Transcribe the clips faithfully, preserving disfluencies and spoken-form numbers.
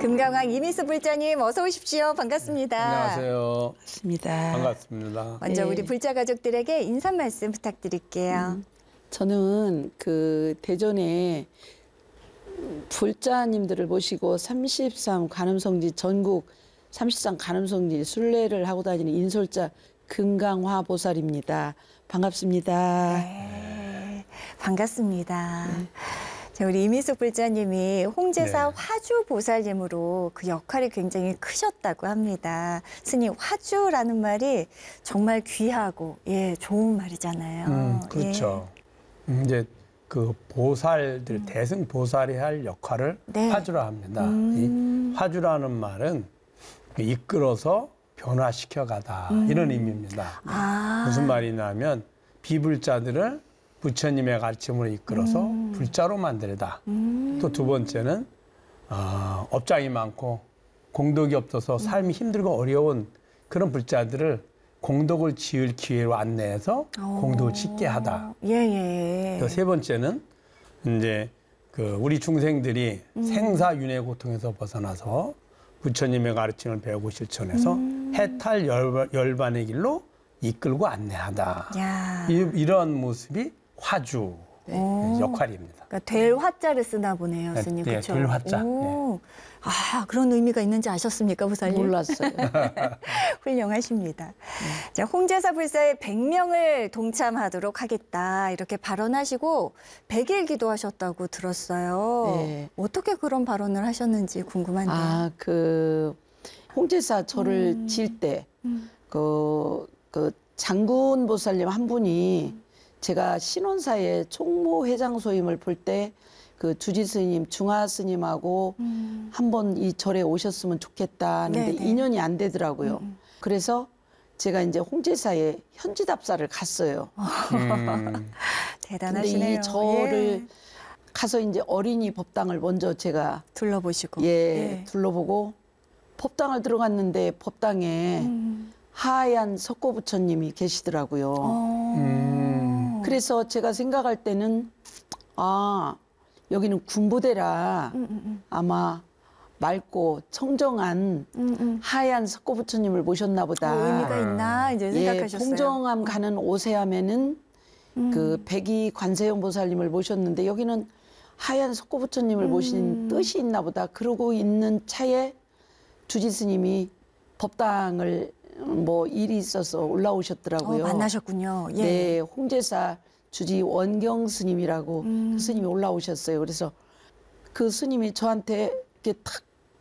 금강왕 이미수 불자님 어서 오십시오. 반갑습니다. 안녕하세요. 반갑습니다. 반갑습니다. 먼저 네. 우리 불자 가족들에게 인사 말씀 부탁드릴게요. 음, 저는 그 대전에 불자님들을 모시고 삼십삼 관음성지 전국 삼십삼 관음성지 순례를 하고 다니는 인솔자 금강화 보살입니다. 반갑습니다. 네, 반갑습니다. 네. 자, 우리 이미숙 불자님이 홍제사 네. 화주 보살님으로 그 역할이 굉장히 크셨다고 합니다. 스님, 화주라는 말이 정말 귀하고 예 좋은 말이잖아요. 음, 그렇죠. 예. 이제 그 보살들 음. 대승 보살이 할 역할을 네. 화주라 합니다. 음. 이 화주라는 말은 이끌어서 변화시켜가다 음. 이런 의미입니다. 아. 무슨 말이냐면 비불자들을 부처님의 가르침으로 이끌어서 음. 불자로 만들다. 음. 또 두 번째는 어, 업장이 많고 공덕이 없어서 삶이 힘들고 어려운 그런 불자들을 공덕을 지을 기회로 안내해서 오. 공덕을 짓게 하다. 예, 예. 또 세 번째는 이제 그 우리 중생들이 음. 생사윤회 고통에서 벗어나서 부처님의 가르침을 배우고 실천해서 음. 해탈 열반, 열반의 길로 이끌고 안내하다. 야. 이, 이런 모습이 화주 네, 역할입니다. 그러니까 될 화자를 쓰나 보네요, 스님. 네, 그렇죠? 될 화자. 네. 아, 그런 의미가 있는지 아셨습니까, 보살님? 몰랐어요. 훌륭하십니다. 네. 자, 홍제사 불사에 백 명을 동참하도록 하겠다 이렇게 발언하시고 백 일 기도하셨다고 들었어요. 네. 어떻게 그런 발언을 하셨는지 궁금한데요. 아, 그 홍제사 절을 음. 지을 때 음. 그, 그 장군 보살님 한 분이 제가 신원사의 총무 회장 소임을 볼 때 그 주지 스님, 중화 스님하고 음. 한번 이 절에 오셨으면 좋겠다 하는데 네네. 인연이 안 되더라고요. 음. 그래서 제가 이제 홍제사에 현지 답사를 갔어요. 음. 대단하시네요. 근데 이 절을 예. 가서 이제 어린이 법당을 먼저 제가 둘러보시고 예, 예. 둘러보고 법당을 들어갔는데 법당에 음. 하얀 석고부처님이 계시더라고요. 음. 그래서 제가 생각할 때는 아 여기는 군부대라 음, 음, 음. 아마 맑고 청정한 음, 음. 하얀 석고부처님을 모셨나 보다. 어, 의미가 있나 이제 생각하셨어요. 예, 공정함 가는 오세함에는 음. 그 백이 관세음 보살님을 모셨는데 여기는 하얀 석고부처님을 음. 모신 뜻이 있나 보다. 그러고 있는 차에 주지 스님이 법당을 뭐 일이 있어서 올라오셨더라고요. 어, 만나셨군요. 예. 네, 홍제사 주지 원경 스님이라고 음. 그 스님이 올라오셨어요. 그래서 그 스님이 저한테 이렇게 탁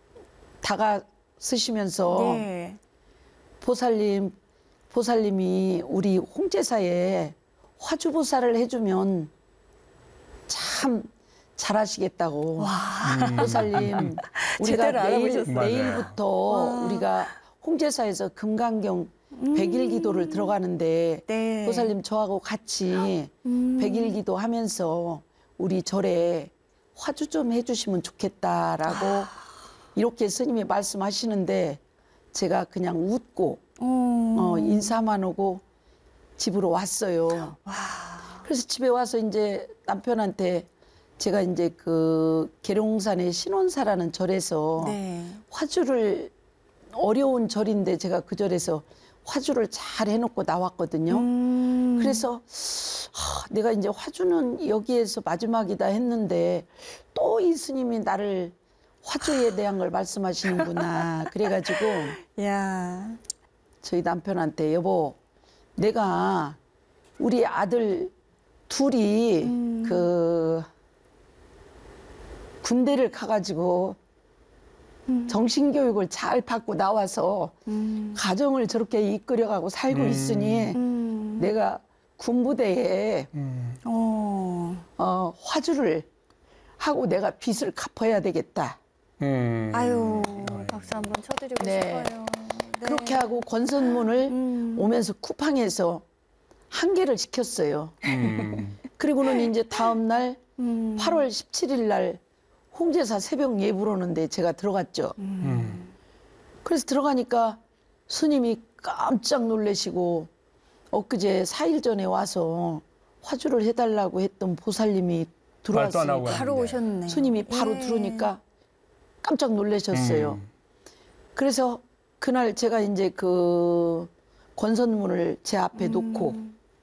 다가서시면서 네. 보살님, 보살님이 우리 홍제사에 화주보살을 해주면 참 잘하시겠다고. 와. 보살님, 우리가 내일, 내일부터 와. 우리가 홍제사에서 금강경 음. 백일 기도를 들어가는데 네. 보살님 저하고 같이 음. 백일 기도 하면서 우리 절에 화주 좀 해주시면 좋겠다라고 아. 이렇게 스님이 말씀하시는데 제가 그냥 웃고 음. 어, 인사만 오고 집으로 왔어요. 와. 그래서 집에 와서 이제 남편한테 제가 이제 그 계룡산의 신원사라는 절에서 네. 화주를 어려운 절인데 제가 그 절에서 화주를 잘 해놓고 나왔거든요. 음. 그래서 하, 내가 이제 화주는 여기에서 마지막이다 했는데 또 이 스님이 나를 화주에 대한 걸 말씀하시는구나. 그래가지고 야. 저희 남편한테 여보 내가 우리 아들 둘이 음. 그 군대를 가가지고 음. 정신교육을 잘 받고 나와서 음. 가정을 저렇게 이끌어가고 살고 음. 있으니 음. 내가 군부대에 음. 어. 어, 화주를 하고 내가 빚을 갚아야 되겠다. 음. 아유, 박수 한번 쳐드리고 네. 싶어요. 네. 그렇게 하고 권선문을 음. 오면서 쿠팡에서 한 개를 시켰어요. 음. 그리고는 이제 다음 날 음. 팔월 십칠일 날 홍제사 새벽 예불오는데 제가 들어갔죠. 음. 그래서 들어가니까 스님이 깜짝 놀라시고 엊그제 사 일 전에 와서 화주를 해달라고 했던 보살님이 들어왔어요. 바로 오셨네. 스님이 바로 예. 들어오니까 깜짝 놀라셨어요. 음. 그래서 그날 제가 이제 그 권선문을 제 앞에 음. 놓고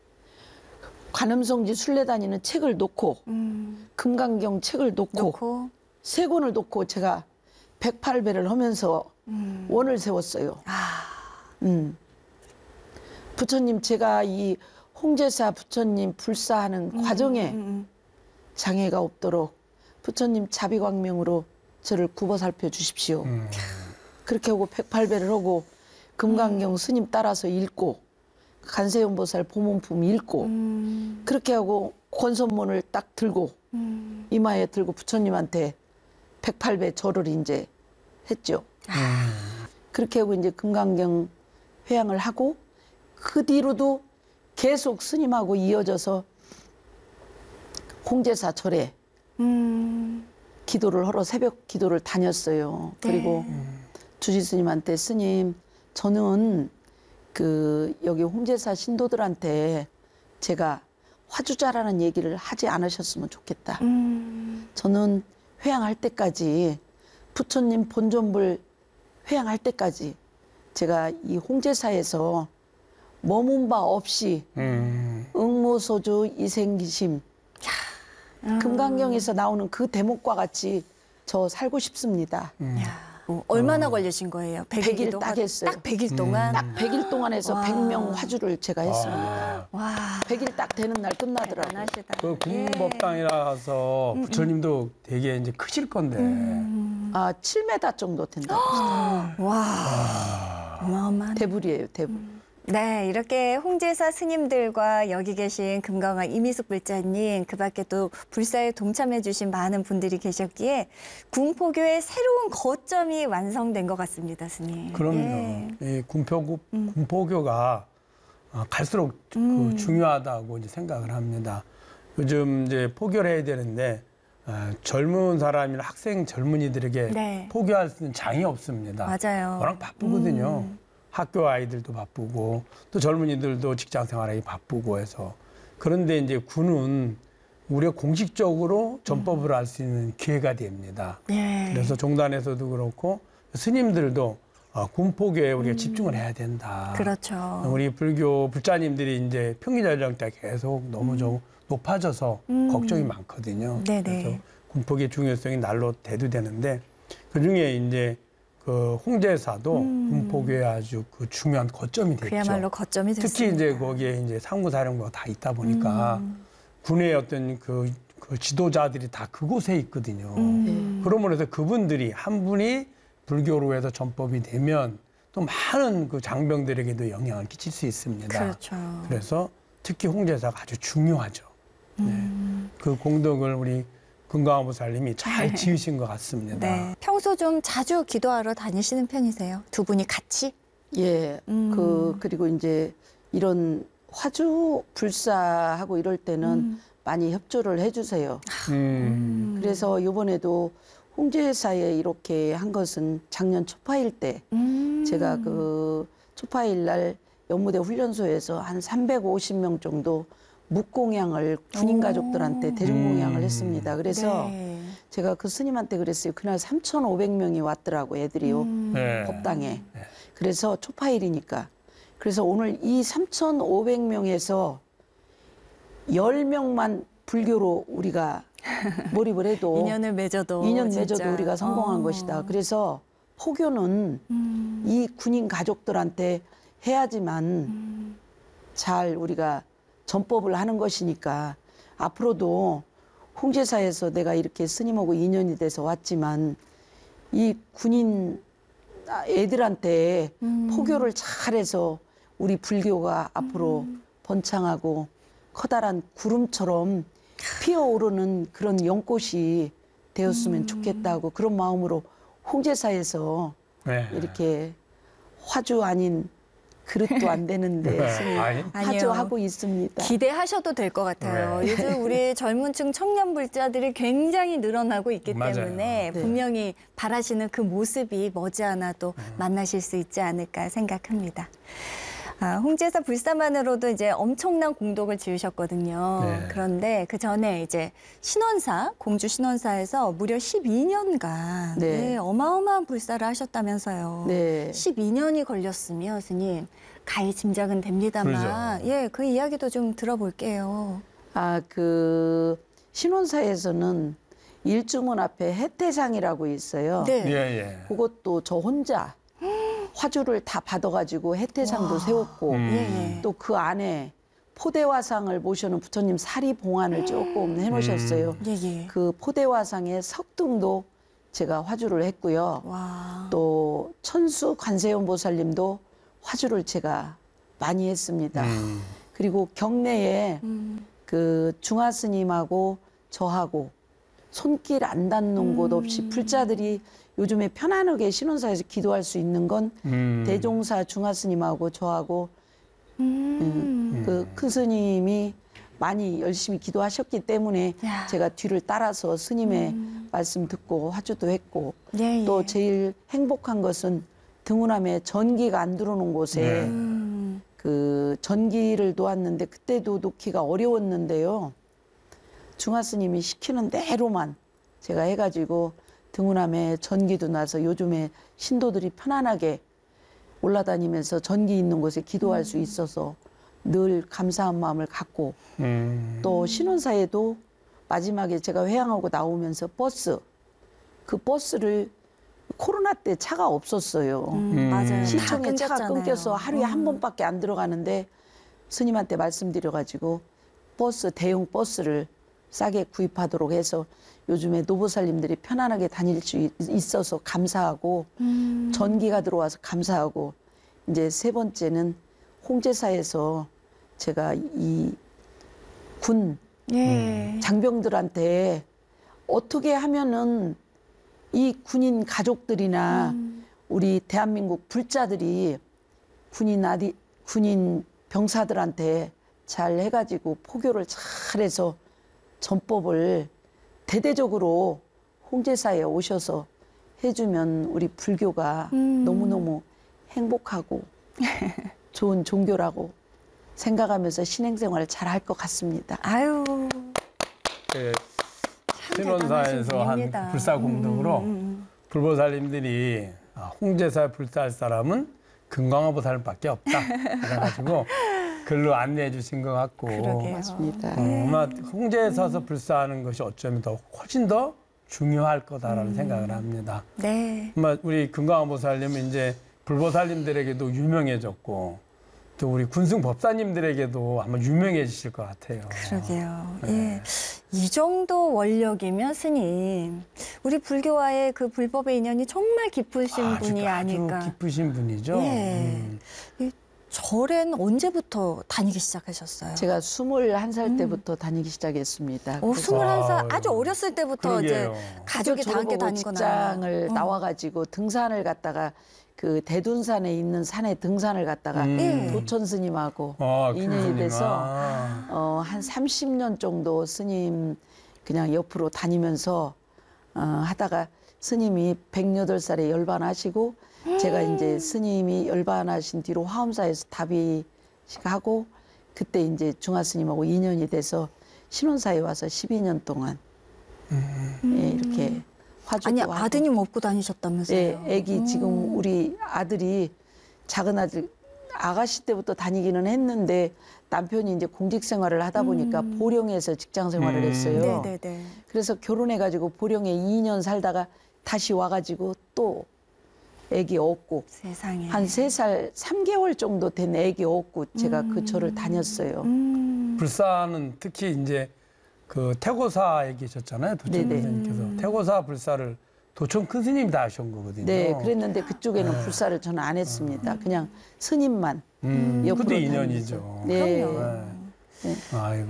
관음성지 순례 다니는 책을 놓고 음. 금강경 책을 놓고, 놓고. 세 권을 놓고 제가 백팔 배를 하면서 음. 원을 세웠어요. 아. 음. 부처님, 제가 이 홍제사 부처님 불사하는 음, 과정에 음, 음. 장애가 없도록 부처님 자비광명으로 저를 굽어 살펴 주십시오. 음. 그렇게 하고 백팔 배를 하고 금강경 스님 따라서 읽고 간세음보살 보문품 읽고 음. 그렇게 하고 권선문을 딱 들고 음. 이마에 들고 부처님한테 백팔 배 절을 이제 했죠. 그렇게 하고 이제 금강경 회향을 하고 그 뒤로도 계속 스님하고 이어져서 홍제사 절에 음. 기도를 하러 새벽 기도를 다녔어요. 네. 그리고 주지 스님한테 스님, 저는 그 여기 홍제사 신도들한테 제가 화주자라는 얘기를 하지 않으셨으면 좋겠다. 음. 저는 회향할 때까지 부처님 본존불 회향할 때까지 제가 이 홍제사에서 머문 바 없이 음. 응모소주 이생기심 음. 금강경에서 나오는 그 대목과 같이 저 살고 싶습니다. 음. 야, 뭐 얼마나 걸리신 거예요? 백 백 일 일도 딱 하- 했어요. 딱 백 일 동안. 딱 백 일 동안 해서 와. 백 명 화주를 제가 했습니다. 아. 와. 백 일 딱 되는 날 끝나더라고요. 대단하시다. 그 예. 국무법당이라서 부처님도 되게 이제 크실 건데. 음. 아, 칠 미터 정도 된다고 하시더라고요. 와. 어마어마한. 대불이에요, 대불. 네, 이렇게 홍제사 스님들과 여기 계신 금강화 이미숙 불자님, 그 밖에 또 불사에 동참해 주신 많은 분들이 계셨기에 군포교의 새로운 거점이 완성된 것 같습니다, 스님. 그럼요. 예. 이 군포교, 군포교가 어, 갈수록 그 음. 중요하다고 이제 생각을 합니다. 요즘 이제 포교를 해야 되는데 어, 젊은 사람이나 학생 젊은이들에게 네. 포교할 수 있는 장이 없습니다. 맞아요. 워낙 바쁘거든요. 음. 학교 아이들도 바쁘고 또 젊은이들도 직장 생활하기 바쁘고 해서 그런데 이제 군은 우리가 공식적으로 전법을 할 수 있는 기회가 됩니다. 예. 그래서 종단에서도 그렇고 스님들도 어, 군포교에 우리가 집중을 해야 된다. 그렇죠. 우리 불교 불자님들이 이제 평균 연령대 계속 너무 좀 높아져서 음. 걱정이 많거든요. 네네. 그래서 군포교의 중요성이 날로 대두되는데 그 중에 이제 그 홍제사도 음. 군포교의 아주 그 중요한 거점이 됐죠. 그야말로 거점이 됐습니다. 특히 이제 거기에 이제 상무사령부가 다 있다 보니까 음. 군의 어떤 그, 그 지도자들이 다 그곳에 있거든요. 음. 그러므로 해서 그분들이 한 분이 불교로 해서 전법이 되면 또 많은 그 장병들에게도 영향을 끼칠 수 있습니다. 그렇죠. 그래서 특히 홍제사가 아주 중요하죠. 음. 네. 그 공덕을 우리 금강화보살님이 잘 지으신 것 같습니다. 네. 평소 좀 자주 기도하러 다니시는 편이세요? 두 분이 같이? 예, 음. 그 그리고 이제 이런 화주 불사하고 이럴 때는 음. 많이 협조를 해주세요. 음. 그래서 이번에도 홍제사에 이렇게 한 것은 작년 초파일 때 음. 제가 그 초파일 날 연무대 훈련소에서 한 삼백오십 명 정도 묵공양을 군인 오. 가족들한테 대중공양을 음. 했습니다. 그래서 네. 제가 그 스님한테 그랬어요. 그날 삼천오백 명이 왔더라고 애들이요. 음. 네. 법당에. 네. 그래서 초파일이니까. 그래서 오늘 이 삼천오백 명에서 열 명만 불교로 우리가 몰입을 해도 인연을 맺어도 인연 진짜. 맺어도 우리가 성공한 어. 것이다. 그래서 포교는 음. 이 군인 가족들한테 해야지만 음. 잘 우리가 전법을 하는 것이니까 앞으로도 홍제사에서 내가 이렇게 스님하고 인연이 돼서 왔지만 이 군인 애들한테 음. 포교를 잘해서 우리 불교가 앞으로 음. 번창하고 커다란 구름처럼 피어오르는 그런 연꽃이 되었으면 음. 좋겠다고 그런 마음으로 홍제사에서 네. 이렇게 화주 아닌 그릇도 안 되는데 네. 스님 아니. 아니요. 화주하고 있습니다. 기대하셔도 될 것 같아요. 네. 요즘 우리 젊은층 청년 불자들이 굉장히 늘어나고 있기 맞아요. 때문에 네. 분명히 바라시는 그 모습이 머지않아 또 만나실 수 있지 않을까 생각합니다. 아, 홍제사 불사만으로도 이제 엄청난 공덕을 지으셨거든요. 네. 그런데 그 전에 이제 신원사, 공주 신원사에서 무려 십이 년간 네. 네, 어마어마한 불사를 하셨다면서요. 네. 십이 년이 걸렸으면 스님 가히 짐작은 됩니다만, 그러죠. 예, 그 이야기도 좀 들어볼게요. 아, 그 신원사에서는 일주문 앞에 해태상이라고 있어요. 네. 예, 예. 그것도 저 혼자 화주를 다 받아가지고 해태상도 와. 세웠고 음. 예, 예. 또 그 안에 포대화상을 모셔놓은 부처님 사리 봉안을 조금 해놓으셨어요. 예, 예. 그 포대화상의 석등도 제가 화주를 했고요. 와. 또 천수 관세음 보살님도 화주를 제가 많이 했습니다. 음. 그리고 경내에 음. 그 중화 스님하고 저하고 손길 안 닿는 곳 없이 불자들이 요즘에 편안하게 신원사에서 기도할 수 있는 건 음. 대종사 중화 스님하고 저하고 음. 그 큰 스님이 많이 열심히 기도하셨기 때문에 야. 제가 뒤를 따라서 스님의 음. 말씀 듣고 화주도 했고 예, 예. 또 제일 행복한 것은 등운함에 전기가 안 들어오는 곳에 네. 음. 그 전기를 놓았는데 그때도 놓기가 어려웠는데요. 중화 스님이 시키는 대로만 제가 해가지고 등운함에 전기도 나서 요즘에 신도들이 편안하게 올라다니면서 전기 있는 곳에 기도할 수 있어서 늘 감사한 마음을 갖고 음. 또 신혼사에도 마지막에 제가 회항하고 나오면서 버스 그 버스를 코로나 때 차가 없었어요. 음, 음. 맞아요. 시청에 다 차가 끊겼잖아요. 끊겨서 하루에 한 음. 번밖에 안 들어가는데 스님한테 말씀드려가지고 버스 대형 버스를 싸게 구입하도록 해서 요즘에 노보살님들이 편안하게 다닐 수 있- 있어서 감사하고 음. 전기가 들어와서 감사하고 이제 세 번째는 홍제사에서 제가 이 군 예. 장병들한테 어떻게 하면은 이 군인 가족들이나 음. 우리 대한민국 불자들이 군인 아디 군인 병사들한테 잘 해가지고 포교를 잘해서 전법을 대대적으로 홍제사에 오셔서 해주면 우리 불교가 음. 너무너무 행복하고 좋은 종교라고 생각하면서 신행생활을 잘 할 것 같습니다. 아유. 그 참 신원사에서 대단하신 한 분입니다. 불사 공덕으로 음, 음, 불보살님들이 아, 홍제사 불사할 사람은 금강화보살밖에 없다. 그래가지고 글로 안내해 주신 것 같고. 그러게요. 맞습니다. 어, 아마 홍제에 서서 불사하는 것이 어쩌면 더 훨씬 더 중요할 거다라는 생각을 합니다. 음. 네. 아마 우리 금강화보살님은 이제 불보살님들에게도 유명해졌고 또 우리 군승 법사님들에게도 아마 유명해지실 것 같아요. 그러게요. 네. 예. 이 정도 원력이면 스님, 우리 불교와의 그 불법의 인연이 정말 깊으신 아주, 분이 아닐까. 아주 깊으신 분이죠. 예. 음. 이 절에는 언제부터 다니기 시작하셨어요? 제가 스물한 살 음. 때부터 다니기 시작했습니다. 오, 스물한 살 아유. 아주 어렸을 때부터 그러게요. 이제 가족이 다 함께 졸업하고 다닌 거나. 직장을 어. 나와가지고 등산을 갔다가 그 대둔산에 있는 산에 등산을 갔다가 음. 예. 도천 스님하고 아, 인연이 교수님. 돼서 아. 어, 한 삼십 년 정도 스님 그냥 옆으로 다니면서 어, 하다가 스님이 백여덟 살에 열반하시고 제가 이제 스님이 열반하신 뒤로 화엄사에서 답이하고 그때 이제 중화 스님하고 인연이 돼서 신혼사에 와서 십이 년 동안 예, 이렇게 화주도 아니, 하고 아드님 업고 다니셨다면서요? 예, 애기 음. 지금 우리 아들이 작은 아들 아가씨 때부터 다니기는 했는데 남편이 이제 공직 생활을 하다 보니까 음. 보령에서 직장 생활을 음. 했어요. 네네네. 그래서 결혼해가지고 보령에 이 년 살다가 다시 와가지고 또 애기 얻고 세상에. 한 세 살 삼 개월 정도 된 애기 얻고 제가 그 절을 다녔어요. 음. 불사는 특히 이제 그 태고사에 계셨잖아요. 도천 네네. 선생님께서. 태고사 불사를 도천 큰 스님이 다 하신 거거든요. 네, 그랬는데 그쪽에는 불사를 저는 안 했습니다. 그냥 스님만. 음, 옆으로 그때 다니면서. 인연이죠. 네. 그럼요. 네. 아이고.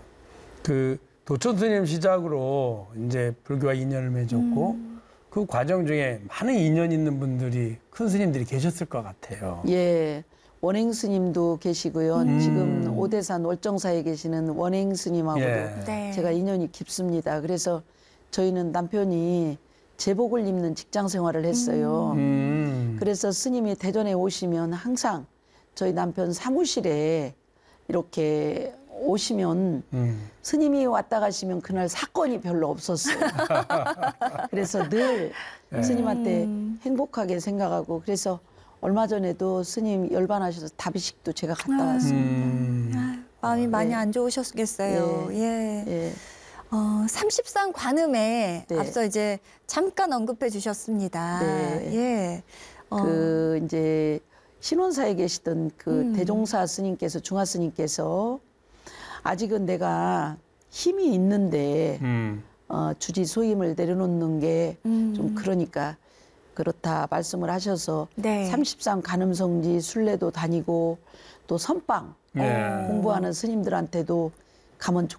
그 도천 스님 시작으로 이제 불교와 인연을 맺었고 그 과정 중에 많은 인연 있는 분들이 큰 스님들이 계셨을 것 같아요. 예, 원행 스님도 계시고요. 음. 지금 오대산 월정사에 계시는 원행 스님하고도 예. 네. 제가 인연이 깊습니다. 그래서 저희는 남편이 제복을 입는 직장 생활을 했어요. 음. 그래서 스님이 대전에 오시면 항상 저희 남편 사무실에 이렇게 오시면 음. 스님이 왔다 가시면 그날 사건이 별로 없었어요. 그래서 늘 네. 스님한테 음. 행복하게 생각하고 그래서 얼마 전에도 스님 열반하셔서 다비식도 제가 갔다 아. 왔어요. 음. 아, 마음이 많이 네. 안 좋으셨겠어요. 예. 예. 어, 삼십상 관음에 네. 앞서 이제 잠깐 언급해 주셨습니다. 네. 예. 어, 그 이제 신원사에 계시던 그 음. 대종사 스님께서 중화 스님께서 아직은 내가 힘이 있는데 음. 어, 주지 소임을 내려놓는 게 좀 음. 그러니까 그렇다 말씀을 하셔서 네. 삼십상 간음성지 순례도 다니고 또 선방 네. 공부하는 스님들한테도 가면